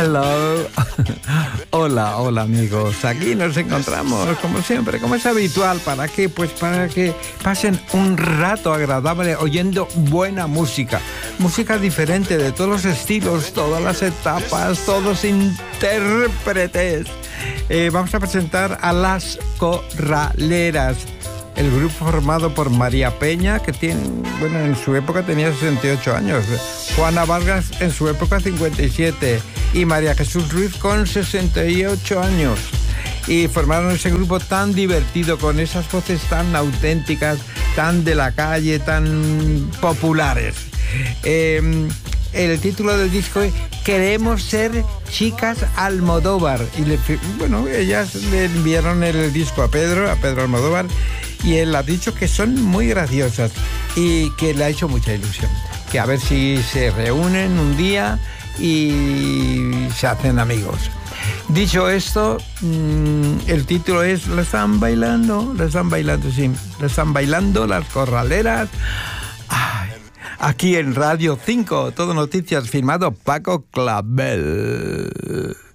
Hello. Hola, hola amigos. Aquí nos encontramos como siempre, como es habitual. ¿Para qué? Pues para que pasen un rato agradable oyendo buena música. Música diferente de todos los estilos, todas las etapas, todos los intérpretes. Vamos a presentar a Las Corraleras. El grupo formado por María Peña, que en su época tenía 68 años. Juana Vargas en su época 57. Y María Jesús Ruiz con 68 años. Y formaron ese grupo tan divertido, con esas voces tan auténticas, tan de la calle, tan populares. El título del disco es Queremos ser chicas Almodóvar. Y ellas le enviaron el disco a Pedro Almodóvar, y él ha dicho que son muy graciosas y que le ha hecho mucha ilusión. Que a ver si se reúnen un día y se hacen amigos. Dicho esto, el título es La están bailando, sí. La están bailando las corraleras. Ay, aquí en Radio 5, Todo Noticias, firmado Paco Clavel.